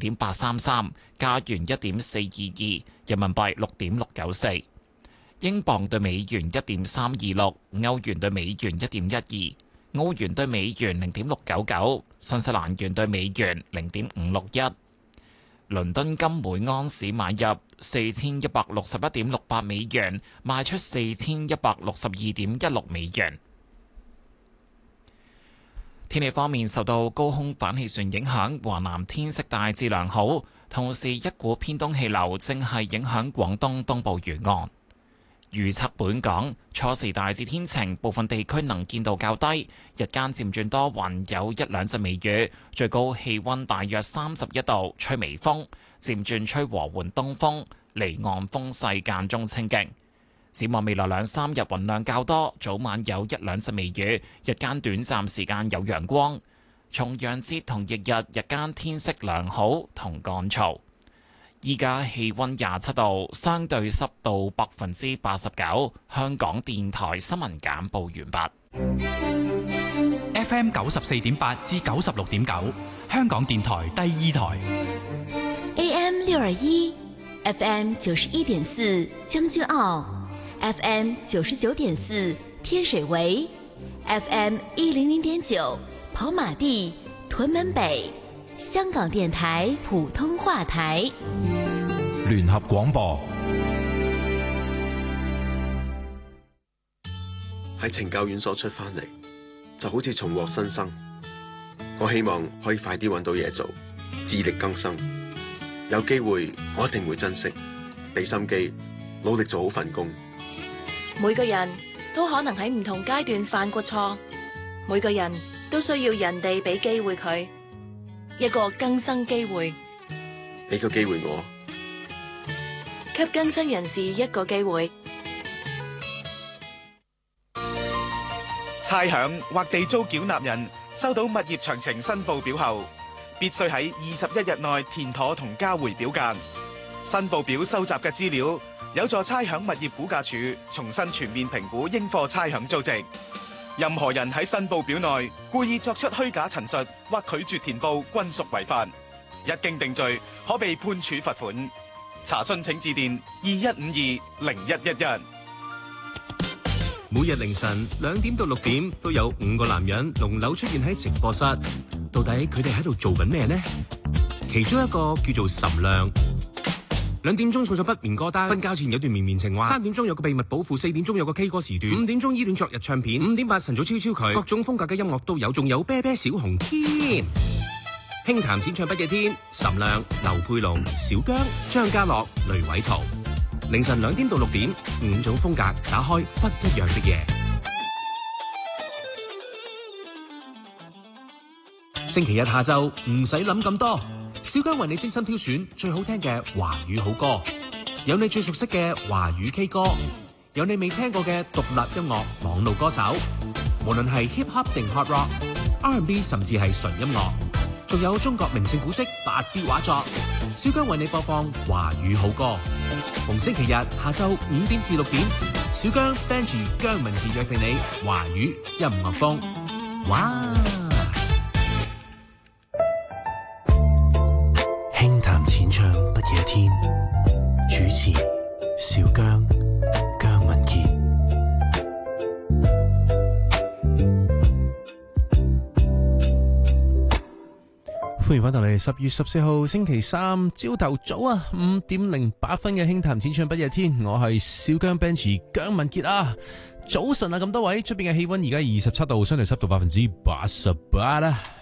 0.833，加元1.422，人民幣6.694，英鎊對美元1.326，歐元對美元1.12，澳元對美元0.699，新西蘭元對美元0.561。倫敦金每盎司買入4161.68美元，賣出4162.16美元。天氣方面，受到高空反氣旋影響，華南天色大致良好，同時一股偏東氣流正係影響廣東東部沿岸。預測本港初時大致天晴，部分地區能見度較低，日間漸轉多雲，有一兩陣微雨，最高氣溫大約31度，吹微風，漸轉吹和緩東風，離岸風勢間中清勁。展望未來2、3日雲量較多，早晚有一兩陣微雨，日間短暫時間有陽光。重陽節同翌日日間天色良好同乾燥。依家氣溫27度，相對濕度89%。香港電台新聞簡報完畢。FM 94.8至96.9，香港電台第2台。 AM 621 ，FM 91.4將軍澳 ，FM 99.4天水圍 ，FM 100.9跑馬地屯門北。香港電台普通話台， 聯合廣播。 喺懲教院所出翻嚟，就好似重獲新生。我希望可以快啲揾到嘢做，自力更生。有機會，我一定會珍惜，俾心機，努力做好份工。 每個人都可能喺唔同階段犯過錯，每個人都需要人哋俾機會佢。一個更生機會， 俾個機會我， 給更生人士一個機會。 差餉或地租繳納人收到物業詳情申報表後，必須喺21日內填妥同交回表格。申報表收集嘅資料有助差餉物業估價署重新全面評估應課差餉租值。任何人喺申報表內故意作出虛假陳述或拒絕填報，均屬違法。一經定罪，可被判處罰款。查詢請致電21520111。 每日凌晨2點到6點都有5個男人輪流出現喺直播室，到底佢哋喺度做緊咩呢？其中一個叫做岑亮。2點鐘送上不眠歌單，瞓覺前有段綿綿情話，3點鐘有個秘密保護，4點鐘有個 K 歌時段，5點鐘依戀昨日唱片，5點8晨早超超佢，各種風格嘅音樂都有，仲有啤啤小紅添。輕談淺唱不夜天，岑亮、劉佩龍、小姜、張家樂、雷偉圖。凌晨2點到6點，5種風格打開不一樣的夜。星期日下晝唔使諗咁多。小姜為你精心挑選最好聽嘅華語好歌，有你最熟悉嘅華語 K 歌，有你未聽過嘅獨立音樂網絡歌手，無論係 hip hop 定 hard rock、R&B 甚至係純音樂，仲有中國名勝古蹟8B 畫作，小姜為你播放華語好歌。逢星期日下晝5點至6點，小姜 Benji 姜文傑約定你華語音樂風。哇！ 輕談淺唱不夜天，主持小姜姜文傑。歡迎返到嚟10月14號星期三朝頭早啊，5點08分嘅輕談淺唱不夜天，我係小姜 Benji 姜文傑啊。早晨啊，咁多位，出邊嘅氣溫而家27度，相對濕度88%啦。